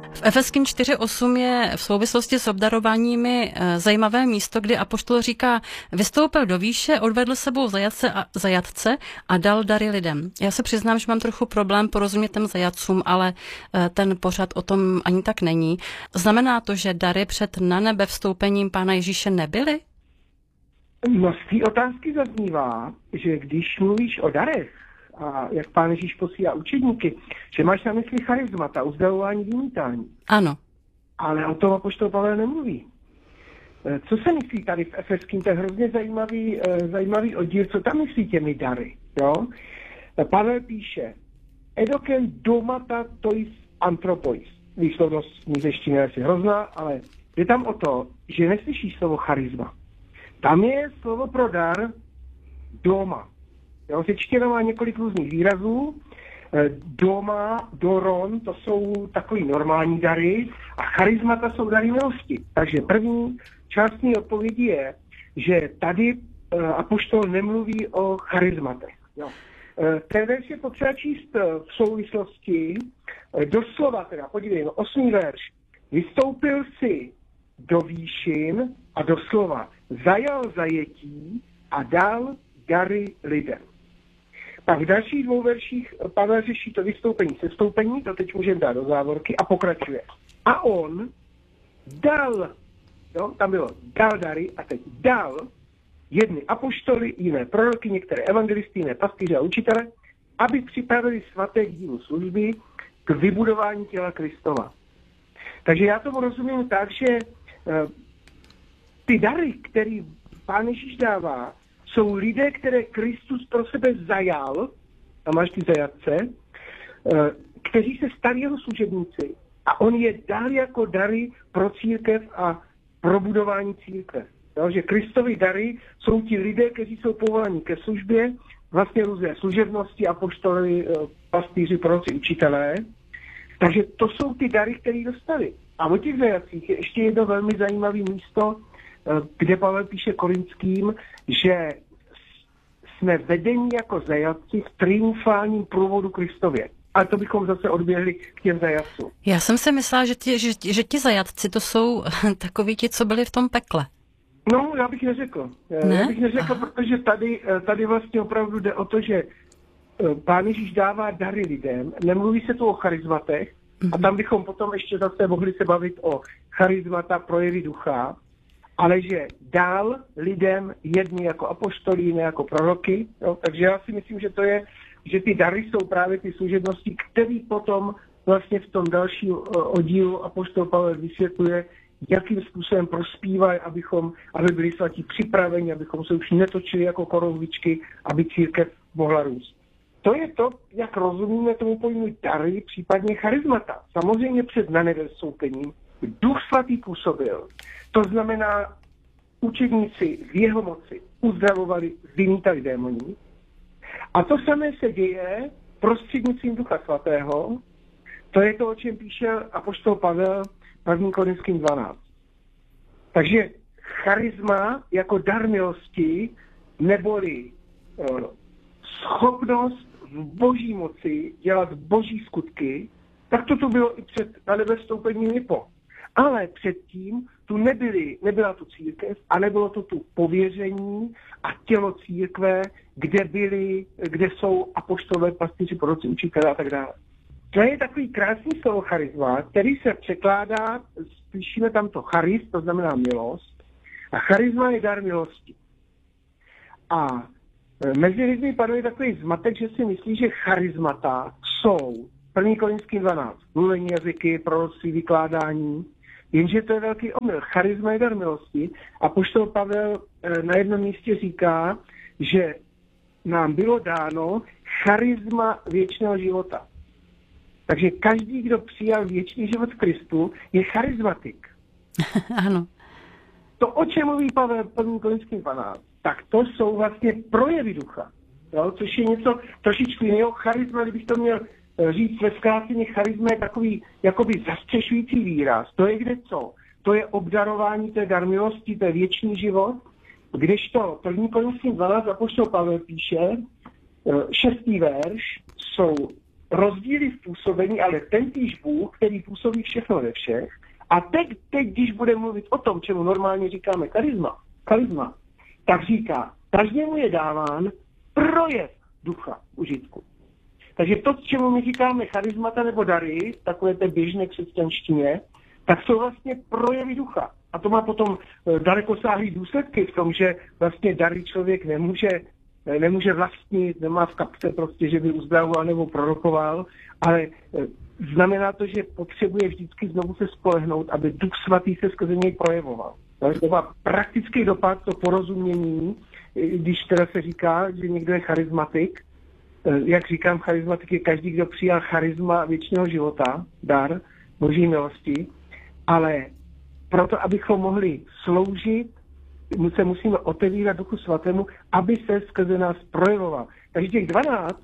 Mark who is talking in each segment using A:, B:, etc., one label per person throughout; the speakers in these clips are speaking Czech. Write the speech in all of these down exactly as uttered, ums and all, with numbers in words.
A: V Efeským čtyři osm je v souvislosti s obdarováními zajímavé místo, kdy apoštol říká, vystoupil do výše, odvedl sebou zajatce a, zajatce a dal dary lidem. Já se přiznám, že mám trochu problém porozumět těm zajatcům, ale ten pořad o tom ani tak není. Znamená to, že dary před na nebe vstoupením Pána Ježíše nebyly?
B: No z té otázky zaznívá, že když mluvíš o darech, a jak Pán Ježíš posílá učedníky, že máš na mysli charizmata, uzdravování, vymítání.
A: Ano.
B: Ale o tom apoštol Pavel nemluví. Co se myslí tady v Efeským? To je hrozně zajímavý, zajímavý oddíl, co tam myslí těmi dary. Jo? Pavel píše, edoken domata tois anthropois. Výslovnost nízeštiny je asi hrozná, ale je tam o to, že neslyšíš slovo charisma. Tam je slovo pro dar doma. Jo, řečtina má několik různých výrazů. Doma, doron, to jsou takový normální dary a charismata jsou dary milosti. Takže první část mé odpovědi je, že tady uh, apoštol nemluví o charizmatech. Jo. Uh, ten verš je potřeba číst v souvislosti. Uh, doslova teda, podívej, no, osmý verš. Vystoupil si do výšin a doslova zajal zajetí a dal dary lidem. Pak v dalších dvou verších Pavel řeší to vystoupení sestoupení, to teď můžeme dát do závorky a pokračuje. A on dal, jo, tam bylo dal dary a teď dal jedny apoštoly, jiné proroky, některé evangelisty, jiné pastýře a učitele, aby připravili svaté k dílu služby k vybudování těla Kristova. Takže já tomu rozumím tak, že uh, ty dary, které Pán Ježíš dává, jsou lidé, které Kristus pro sebe zajal, a máš ty zajatce, kteří se stali jeho služebníci a on je dal jako dary pro církev a pro budování církve. Jo, že Kristovi dary jsou ti lidé, kteří jsou povolaní ke službě, vlastně různé služebnosti, apoštoly, pastýři, proroci, učitelé. Takže to jsou ty dary, které dostali. A o těch zajatcích je ještě jedno velmi zajímavé místo, kde Pavel píše Korinským, že jsme vedeni jako zajatci v triumfálním průvodu Kristově. Ale to bychom zase odběhli k těm zajatcům.
A: Já jsem si myslela, že ti, že, že ti zajatci to jsou takoví ti, co byli v tom pekle.
B: No, já bych neřekl.
A: Ne?
B: Já bych neřekl, Aha. protože tady, tady vlastně opravdu jde o to, že Pán Ježíš dává dary lidem, nemluví se tu o charizmatech, mm-hmm. a tam bychom potom ještě zase mohli se bavit o charizmata, projevy ducha, ale že dál lidem jedni jako apoštolí, jiné jako proroky. Jo? Takže já si myslím, že to je, že ty dary jsou právě ty služebnosti, které potom vlastně v tom dalším oddílu apoštol Pavel vysvětluje, jakým způsobem prospívají, abychom, aby byli svatí připraveni, abychom se už netočili jako korouhvičky, aby církev mohla růst. To je to, jak rozumíme tomu pojmu dary, případně charizmata. Samozřejmě před nanebevstoupením Duch svatý působil. To znamená, učedníci v jeho moci uzdravovali, vymítali démoni. A to samé se děje prostřednictvím Ducha svatého. To je to, o čem píše apoštol Pavel první Korinským dvanáct. Takže charisma jako dar milosti neboli uh, schopnost v boží moci dělat boží skutky, tak to tu bylo i před nanebevstoupením i po. Ale předtím tu nebyly, nebyla tu církev a nebylo to tu pověření a tělo církve, kde byly, kde jsou apoštolové, pastýři, proroci, učitelé a tak dále. To je takový krásný slovo charisma, který se překládá, slyšíme tam to charis, to znamená milost, a charisma je dar milosti. A mezi lidmi panuje takový zmatek, že si myslí, že charismata jsou první Korinským dvanáct, mluvení jazyky, proroctví, vykládání, jenže to je velký omyl. Charisma je dar milosti a apoštol Pavel na jednom místě říká, že nám bylo dáno charisma věčného života. Takže každý, kdo přijal věčný život v Kristu, je charismatik.
A: Ano.
B: To, o čem mluví Pavel první Korinským dvanáct, tak to jsou vlastně projevy ducha. Jo? Což je něco trošičku jiného. Charisma, kdybych to měl říct ve zkráceně, charisma je takový jakoby zastřešující výraz. To je kde co? To je obdarování, to je dar milosti, to je věčný život. Kdežto první Korinským dvanáct apoštol Pavel píše, šestý verš, jsou rozdíly v působení, ale ten týž Bůh, který působí všechno ve všech. A teď, teď, když budeme mluvit o tom, čemu normálně říkáme charisma, charisma, tak říká, každému je dáván projev ducha užitku. Takže to, čemu my říkáme charismata nebo dary, takové té běžné křesťanštině, tak jsou vlastně projevy ducha. A to má potom dalekosáhlý důsledky v tom, že vlastně dary člověk nemůže, nemůže vlastnit, nemá v kapse prostě, že by uzdravoval nebo prorokoval, ale znamená to, že potřebuje vždycky znovu se spolehnout, aby Duch Svatý se skrze něj projevoval. To má praktický dopad, to porozumění, když teda se říká, že někdo je charismatik. Jak říkám, charismatik je každý, kdo přijal charisma věčného života, dar Boží milosti, ale proto, abychom mohli sloužit, my se musíme otevírat Duchu Svatému, aby se skrze nás projevoval. Takže těch dvanáct,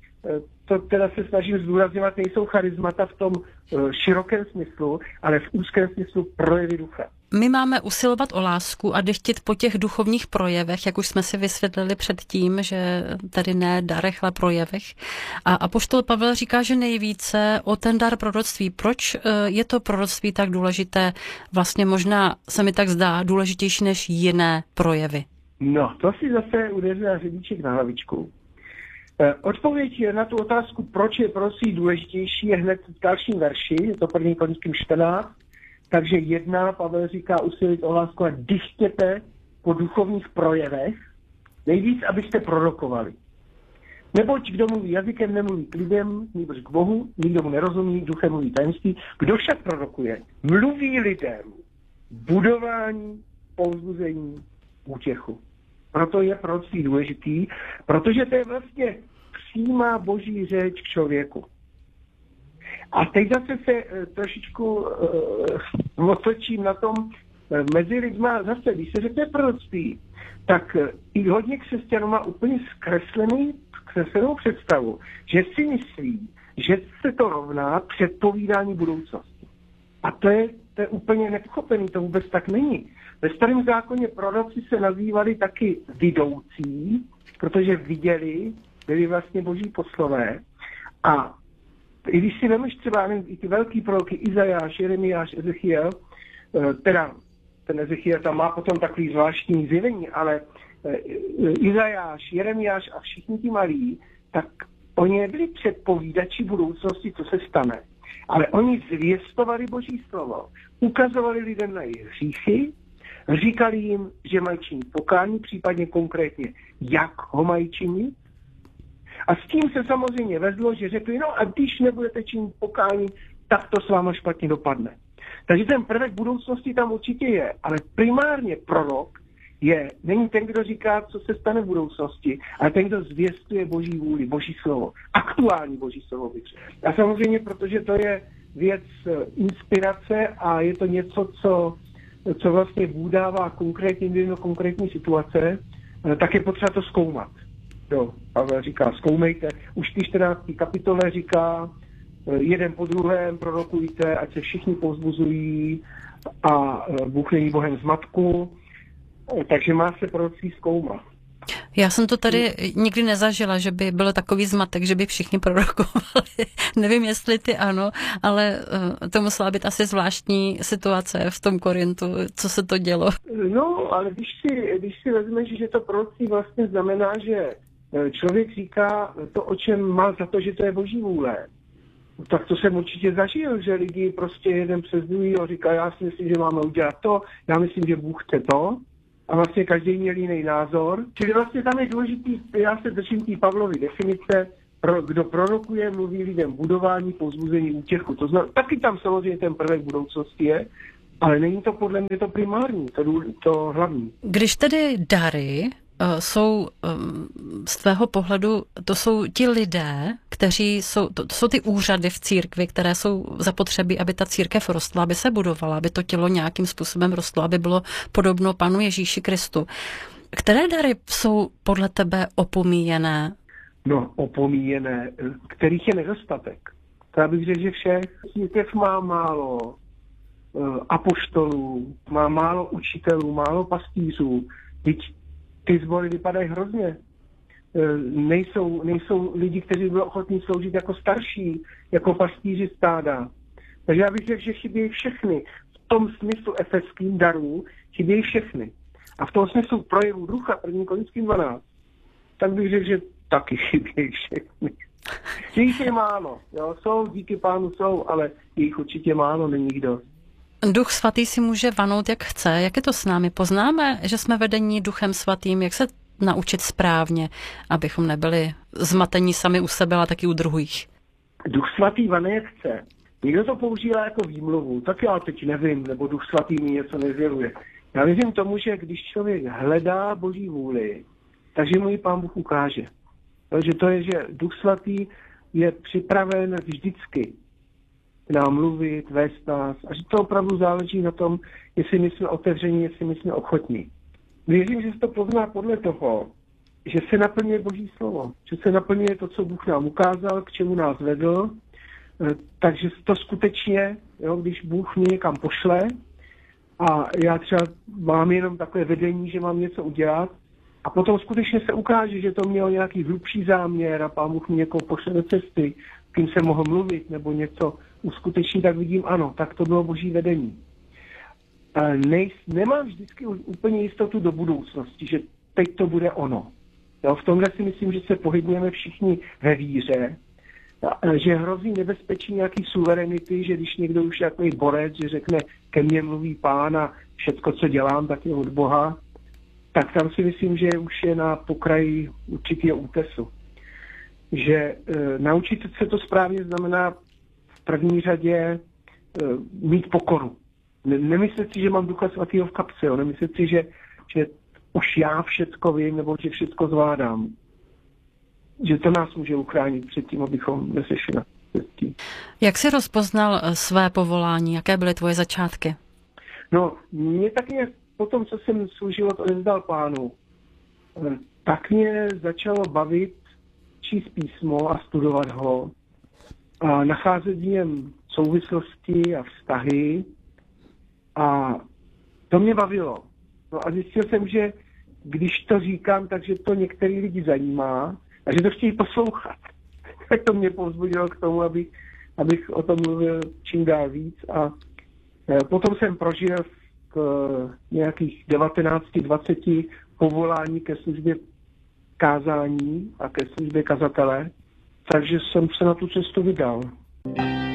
B: to teda se snažím zdůrazňovat, nejsou charismata v tom širokém smyslu, ale v úzkém smyslu projevy ducha.
A: My máme usilovat o lásku a dechtit po těch duchovních projevech, jak už jsme si vysvětlili předtím, že tady ne darech, ale projevech. A apoštol Pavel říká, že nejvíce o ten dar proroctví. Proč je to proroctví tak důležité? Vlastně možná se mi tak zdá důležitější než jiné projevy.
B: No, to si zase udeřila řebíček na hlavičku. Odpověď na tu otázku, proč je proroctví důležitější, je hned v dalším verši, je to první Korinským čtrnáct, takže jedna, Pavel říká, usilit o lásku a dychtěte po duchovních projevech, nejvíc, abyste prorokovali. Neboť kdo mluví jazykem, nemluví k lidem, nýbrž k Bohu, nikdo mu nerozumí, duchem mluví tajemství. Kdo však prorokuje, mluví lidem budování, povzbuzení, útěchu. Proto je proroctví důležitý, protože to je vlastně přímá boží řeč k člověku. A teď zase se e, trošičku uh, otočím na tom e, mezi lidma. Zase, když se řekne proroctví, tak e, i hodně křesťanů má úplně zkreslený, zkreslenou představu, že si myslí, že se to rovná předpovídání budoucnosti. A to je, to je úplně nepochopený, to vůbec tak není. Ve Starém zákoně proroci se nazývali taky vidoucí, protože viděli, byli vlastně boží poslové. A i když si vemeš třeba i ty velký proroky Izajáš, Jeremiáš, Ezechiel, teda ten Ezechiel tam má potom takový zvláštní zjevení, ale Izajáš, Jeremiáš a všichni ti malí, tak oni nebyli předpovídači budoucnosti, co se stane. Ale oni zvěstovali boží slovo, ukazovali lidem na jejich hříchy, říkali jim, že mají činit pokání, případně konkrétně, jak ho mají činit. A s tím se samozřejmě vezlo, že řekli, no a když nebudete činit pokání, tak to s váma špatně dopadne. Takže ten prvek budoucnosti tam určitě je, ale primárně prorok je, není ten, kdo říká, co se stane v budoucnosti, ale ten, kdo zvěstuje boží vůli, boží slovo, aktuální boží slovo. A samozřejmě, protože to je věc inspirace a je to něco, co, co vlastně Bůh dává konkrétně do konkrétní situace, tak je potřeba to zkoumat. Jo, Pavel říká, zkoumejte. Už ty čtrnácté kapitole říká, jeden po druhém prorokujte, ať se všichni povzbuzují a Bůh není Bohem zmatku, takže má se proroctví zkoumat.
A: Já jsem to tady nikdy nezažila, že by byl takový zmatek, že by všichni prorokovali. Nevím, jestli ty ano, ale to musela být asi zvláštní situace v tom Korintu, co se to dělo.
B: No, ale když si, když si vezmeš, že to proroctví vlastně znamená, že člověk říká to, o čem má za to, že to je boží vůle, tak to jsem určitě zažil, že lidi prostě jeden přes druhý a říká, já si myslím, že máme udělat to, já myslím, že Bůh chce to. A vlastně každý měl jiný názor. Čili vlastně tam je důležitý, já se držím tý Pavlovy definice, pro, kdo prorokuje, mluví lidem budování, povzbuzení, útěchu. To znamená, taky tam samozřejmě ten prvek budoucnosti je, ale není to podle mě to primární, to, to hlavní.
A: Když tedy dary uh, jsou um, z tvého pohledu, to jsou ti lidé, kteří jsou, to, to jsou ty úřady v církvi, které jsou zapotřebí, aby ta církev rostla, aby se budovala, aby to tělo nějakým způsobem rostlo, aby bylo podobno Panu Ježíši Kristu. Které dary jsou podle tebe opomíjené?
B: No, opomíjené, kterých je nedostatek. To já bych řekl, že všech církev má málo uh, apoštolů, má málo učitelů, málo pastýřů. Teď ty sbory vypadají hrozně. nejsou, nejsou lidi, kteří byli ochotní sloužit jako starší, jako pastýři stáda. Takže já bych řekl, že chybějí všechny. V tom smyslu efeským darů chybějí všechny. A v tom smyslu projevu ducha první Korinským dvanáct, tak bych řekl, že taky chybějí všechny. Jich je málo, jo? Jsou, díky Pánu jsou, ale jich určitě málo, není nikdo.
A: Duch svatý si může vanout, jak chce. Jak je to s námi? Poznáme, že jsme vedení Duchem svatým? Jak se naučit správně, abychom nebyli zmatení sami u sebe, ale taky u druhých?
B: Duch svatý vane, jak chce. Někdo to používá jako výmluvu. Tak já teď nevím, nebo Duch svatý mi něco nezjevuje. Já věřím tomu, že když člověk hledá Boží vůli, takže mu ji Pán Bůh ukáže. Takže to je, že Duch svatý je připraven vždycky nám mluvit, vést nás. A že to opravdu záleží na tom, jestli my jsme otevření, jestli my jsme ochotní. Věřím, že se to pozná podle toho, že se naplňuje Boží slovo. Že se naplňuje to, co Bůh nám ukázal, k čemu nás vedl. Takže to skutečně, jo, když Bůh mě někam pošle a já třeba mám jenom takové vedení, že mám něco udělat, a potom skutečně se ukáže, že to mělo nějaký hlubší záměr a Pán Bůh mě někoho pošle do cesty, kým jsem mohl mluvit nebo něco uskutečnit, tak vidím, ano, tak to bylo Boží vedení. Nej, nemám vždycky úplně jistotu do budoucnosti, že teď to bude ono. Jo, v tomhle si myslím, že se pohybujeme všichni ve víře, že hrozí nebezpečí nějaký suverenity, že když někdo už je takový borec, že řekne, ke mně mluví Pán a všecko, co dělám, tak je od Boha, tak tam si myslím, že už je na pokraji určitého útesu. Že e, naučit se to správně znamená v první řadě e, mít pokoru. Ne, nemyslet si, že mám Ducha svatého v kapse, jo? Nemyslet si, že, že už já všecko vím, nebo že všecko zvládám. Že to nás může uchránit před tím, abychom nesešli na cestí.
A: Jak jsi rozpoznal své povolání? Jaké byly tvoje začátky?
B: No, mě tak nějak po tom, co jsem svůj život odevzdal Pánu, tak mě začalo bavit číst písmo a studovat ho a nacházet v něm souvislosti a vztahy a to mě bavilo. No a zjistil jsem, že když to říkám, takže to některý lidi zajímá a že to chtějí poslouchat. Tak to mě povzbudilo k tomu, abych, abych o tom mluvil čím dál víc a potom jsem prožil k nějakých devatenáct dvacet povolání ke službě kázání a ke službě kazatele, takže jsem se na tu cestu vydal.